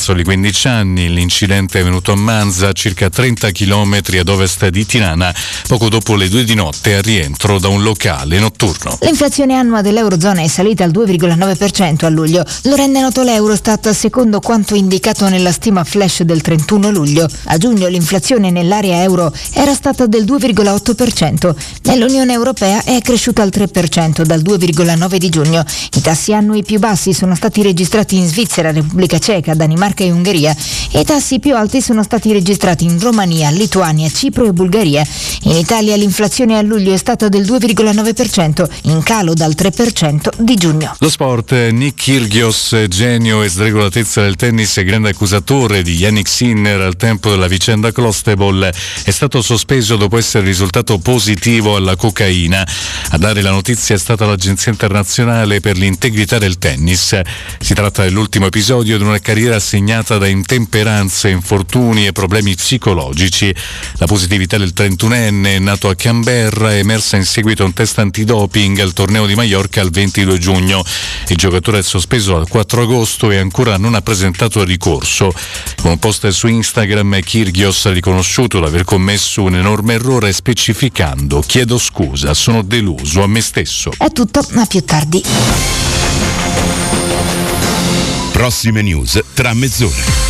soli 15 anni. L'incidente è venuto a Manza, circa 30 km ad ovest di Tirana, poco dopo le 2 di notte al rientro da un locale notturno. L'inflazione annua dell'Eurozona è salita al 2,9% a luglio. Lo rende noto l'Eurostat secondo quanto indicato nella stima flash del 31 luglio. A giugno l'inflazione nell'area euro era stata del 2,8%. Nell'Unione Europea è cresciuta al 3% dal 2,9% di giugno. I tassi annui più bassi sono stati registrati in Svizzera, Repubblica Ceca, Danimarca e Ungheria, e i tassi più alti sono stati registrati in Romania, Lituania, Cipro e Bulgaria. In Italia l'inflazione a luglio è stata del 2,9%, in calo dal 3% di giugno. Lo sport, Nick Kyrgios, genio e sregolatezza del tennis e grande accusatore di Yannick Sinner al tempo della vicenda Clostebol, è stato sospeso dopo essere risultato positivo alla cocaina. A dare la notizia è stata l'Agenzia Internazionale per l'integrità del tennis. Si tratta dell'ultimo episodio di una carriera segnata da intemperanze, infortuni e problemi psicologici. La positività del 31enne, nato a Canberra, è emersa in seguito a un test antidoping al torneo di Maiorca il 22 giugno. Il giocatore è sospeso dal 4 agosto e ancora non ha presentato ricorso. Con un post su Instagram, Kyrgios ha riconosciuto di aver commesso un enorme errore, specificando: chiedo scusa, sono deluso, a me stesso. È tutto, a più tardi. Prossime news tra mezz'ora.